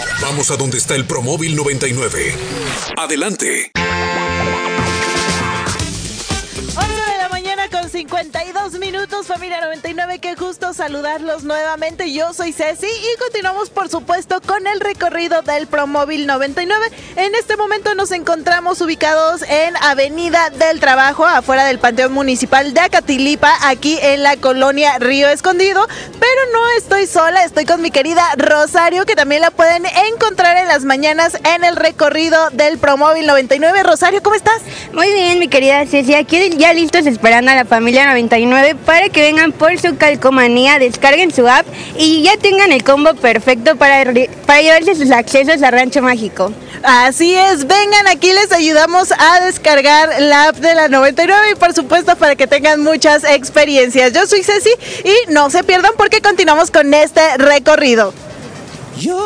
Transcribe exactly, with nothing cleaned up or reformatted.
Vamos a donde está el Promóvil noventa y nueve. Adelante. Con cincuenta y dos minutos, familia noventa y nueve, qué gusto saludarlos nuevamente. Yo soy Ceci y continuamos, por supuesto, con el recorrido del Promóvil noventa y nueve. En este momento nos encontramos ubicados en Avenida del Trabajo, afuera del Panteón Municipal de Acatilipa, aquí en la colonia Río Escondido. Pero no estoy sola, estoy con mi querida Rosario, que también la pueden encontrar en las mañanas en el recorrido del Promóvil noventa y nueve. Rosario, ¿cómo estás? Muy bien, mi querida Ceci, aquí ya listos esperando a la familia noventa y nueve para que vengan por su calcomanía, descarguen su app y ya tengan el combo perfecto para, para llevarse sus accesos a Rancho Mágico. Así es, vengan, aquí les ayudamos a descargar la app de la noventa y nueve y por supuesto para que tengan muchas experiencias. Yo soy Ceci y no se pierdan porque continuamos con este recorrido. Yo